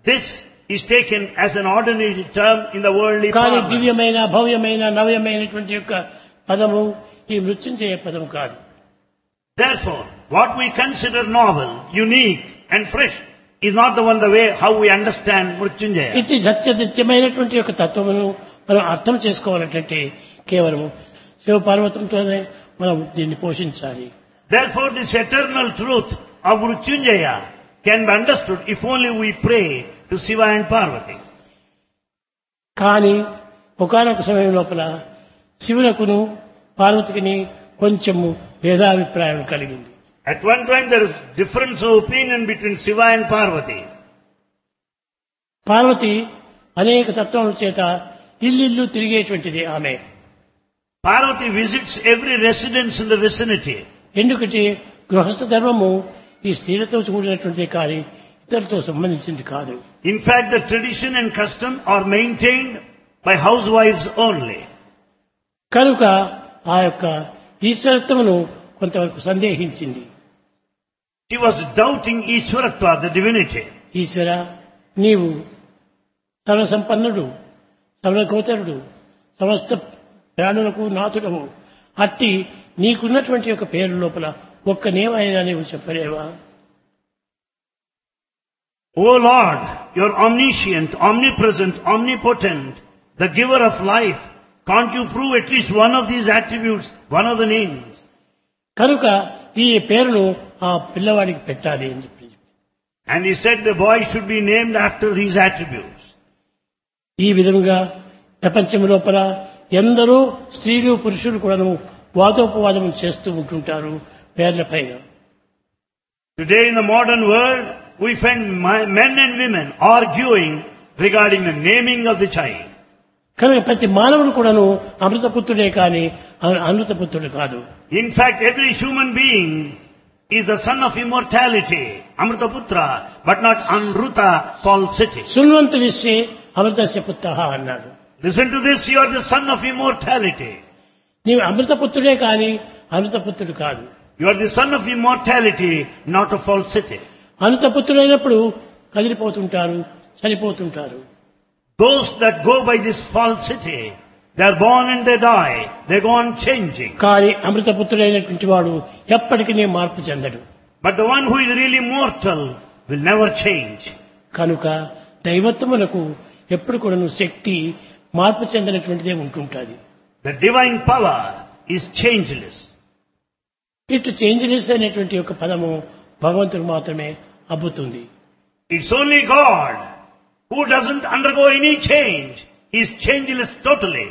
This is taken as an ordinary term in the worldly కానీ parlance. దివ్యమైన భవ్యమైన నవ్యమైనటువంటి యొక్క పదము ఈ మృత్యుంజయ పదము కాదు. Therefore, what we consider novel, unique and fresh is not the way how we understand Mrityunjaya. ఇది సత్యమైనటువంటి యొక్క తత్వమును మనం అర్థం చేసుకోవాలంటే కేవలము శివ పార్వతంతోనే మనం దీన్ని పోషించాలి. Therefore, this eternal truth of Mrityunjaya can be understood if only we pray to Shiva and Parvati. కానీ ఒకానొక సమయం లోపల శివునకును పార్వతికిని కొంచెము భేదాభిప్రాయం కలిగింది. At one time there is difference of opinion between Shiva and Parvati. Parvati అనేక తత్వముల చేత ఇల్లిల్లు తిరిగేటువంటిది ఆమె. Parvati visits every residence in the vicinity. ఎందుకంటే గృహస్థ ధర్మము ఈ స్త్రీలతో కూడినటువంటిది కానీ ఇతరులతో సంబంధించింది కాదు. In fact, the tradition and custom are maintained by housewives only. కనుక ఆ యొక్క ఈశ్వరత్వమును కొంతవరకు సందేహించింది. She was doubting Ishwaratva, the divinity. ఈశ్వర, నీవు సర్వసంపన్నుడు, సర్వగోచరుడు, సమస్త ప్రాణులకు నాథుడవు. అట్టి నీకున్నటువంటి యొక్క పేరు లోపల ఒక్కనేమైనా నీవు చెప్పలేవా? O Lord, you are omniscient, omnipresent, omnipotent, the giver of life. Can't you prove at least one of these attributes, one of the names? కనుక ఈ పేరును ఆ పిల్లవాడికి పెట్టాలి అని చెప్పి. And he said the boy should be named after these attributes. ఈ విధంగా ప్రపంచం లోపల ఎందరో స్త్రీలు పురుషులు కూడాను వాదోపవాదం చేస్తూ ఉంటుంటారు పేర్ల పైన. Today in the modern world, we find men and women arguing regarding the naming of the child. కనుక ప్రతి మానవుడు కూడాను అమృతపుత్రుడే కానీ అమృతపుత్రుడు కాదు. In fact, every human being is the son of immortality, Amrutaputra, but not Anruta, falsity. శృణ్వంత విశ్వే అమృతస్య పుత్రః అన్నాడు. Listen to this, you are the son of immortality. నీవు అమృతపుత్రుడే కానీ అమృతపుత్రుడు కాదు. You are the son of immortality, not of falsity. అమృతపుత్రుడైనప్పుడు కదిలిపోతుంటారు, చనిపోతుంటారు. Those that go by this falsity, they are born and they die, they go on changing. కానీ అమృతపుత్రుడైనటువంటి వాడు ఎప్పటికీ మార్పు చెందడు. But the one who is really mortal will never change. కనుక దైవత్వమునకు ఎప్పుడు కూడాను శక్తి మార్పు చెందినటువంటిదే ఉంటుంటుంది. The divine power is changeless. ఇటు changeless అనేటువంటి ఒక పదము భగవంతుడు మాత్రమే అబ్బుతుంది. It's only God who doesn't undergo any change. He is changeless totally.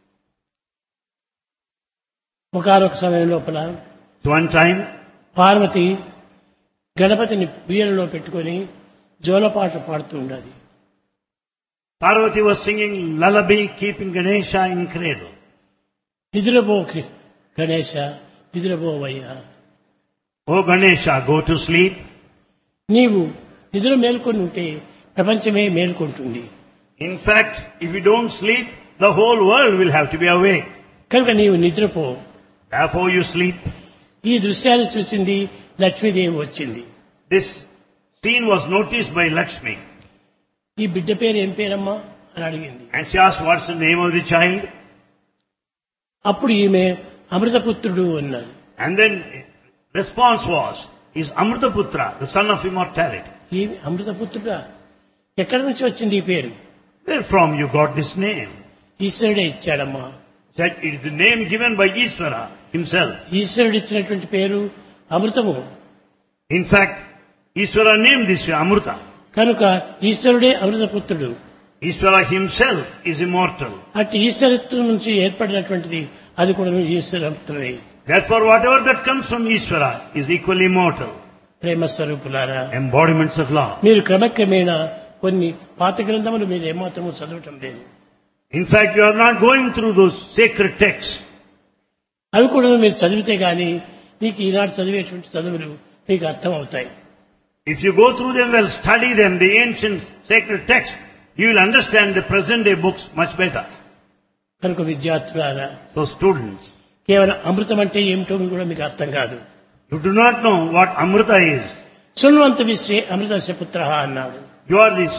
ఒకనొక సమయం లోపల One time, పార్వతి గణపతిని ఉయ్యాలలో పెట్టుకొని జోలపాట పాడుతూ ఉండాలి. Parvati was singing lullaby, keeping Ganesha in cradle. నిద్రపో Ganesha, నిద్రపోవయ్యా. Oh Ganesha, go to sleep. నీవు నిద్ర మేల్కొని ఉంటే ప్రపంచమే మేల్కొంటుంది. In fact, if you don't sleep, the whole world will have to be awake. కనుక నీవు నిద్రపో. Therefore you sleep. ఈ దృశ్యాన్ని చూసింది లక్ష్మీదేవి వచ్చింది. This scene was noticed by Lakshmi. ఈ బిడ్డ పేరు ఏం పేరమ్మా అని అడిగింది. And she asked, what's the name of the child? అప్పుడు ఈమె అమృతపుత్రుడు అన్నాడు. And then response was, is Amrutaputra, the son of immortality. ఈ అమృతపుత్రుడా, ఎక్కడి నుంచి వచ్చింది ఈ పేరు? Where from you got this name? ఈశ్వరుడే ఇచ్చాడమ్మా. Said it is the name given by Ishvara himself. ఈశ్వరుడు ఇచ్చినటువంటి పేరు అమృతము. In fact, Ishvara named this Amruta. కనుక ఈశ్వరుడే అమృతపుత్రుడు. Ishvara himself is immortal. అట్టి ఈశ్వరత్వం నుంచి ఏర్పడినటువంటిది అది కూడా ఈశ్వరత్వమే. Therefore, whatever that comes from Ishvara is equally immortal. ప్రేమ స్వరూపులారా, Embodiments of love. మీరు క్రమక్రమేణా కొన్ని పాత గ్రంథములు మీరు ఏమాత్రము చదవటం లేదు. In fact, you are not going through those sacred texts. అవి కూడా మీరు చదివితే గాని మీకు ఈనాడు చదివేటువంటి చదువులు మీకు అర్థం అవుతాయి. If you go through them well, study them, the ancient sacred texts, you will understand the present day books much better. కనుక విద్యార్థులారా, So students, కేవలం అమృతం అంటే ఏమిటో కూడా మీకు అర్థం కాదు. you do not know what Amrita is. శృణ్వంత విశ్వే అమృతస్య పుత్రః అన్నాడు. You are the